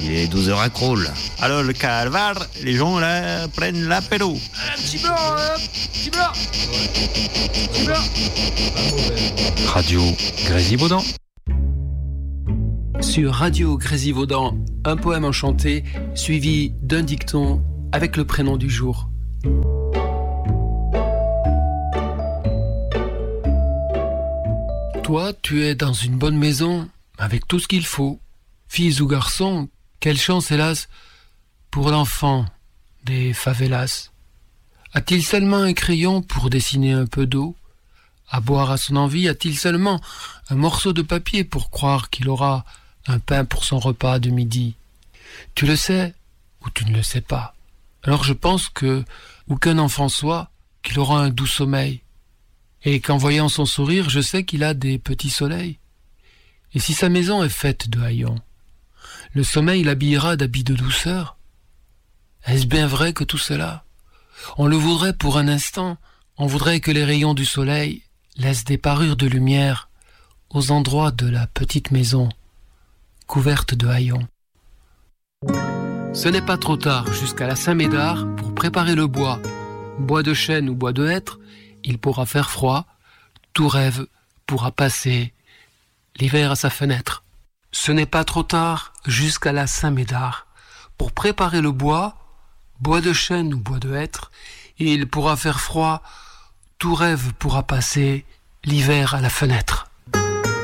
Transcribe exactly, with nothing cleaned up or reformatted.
Il est douze heures à Crolles. Alors le calvaire, les gens là prennent l'apéro. Un petit blanc, un petit blanc. Petit blanc. Radio Grésivaudan. Sur Radio Grésivaudan, un poème enchanté suivi d'un dicton avec le prénom du jour. Toi, tu es dans une bonne maison avec tout ce qu'il faut. Filles ou garçons, quelle chance hélas pour l'enfant des favelas. A-t-il seulement un crayon pour dessiner un peu d'eau? À boire à son envie, a-t-il seulement un morceau de papier pour croire qu'il aura un pain pour son repas de midi? Tu le sais ou tu ne le sais pas. Alors je pense que, où qu'un enfant soit, qu'il aura un doux sommeil. Et qu'en voyant son sourire, je sais qu'il a des petits soleils. Et si sa maison est faite de haillons, le sommeil l'habillera d'habits de douceur. Est-ce bien vrai que tout cela, on le voudrait pour un instant, on voudrait que les rayons du soleil laissent des parures de lumière aux endroits de la petite maison, couverte de haillons. Ce n'est pas trop tard jusqu'à la Saint-Médard pour préparer le bois. Bois de chêne ou bois de hêtre, il pourra faire froid, tout rêve pourra passer l'hiver à sa fenêtre. Ce n'est pas trop tard jusqu'à la Saint-Médard pour préparer le bois, bois de chêne ou bois de hêtre, il pourra faire froid, tout rêve pourra passer l'hiver à la fenêtre.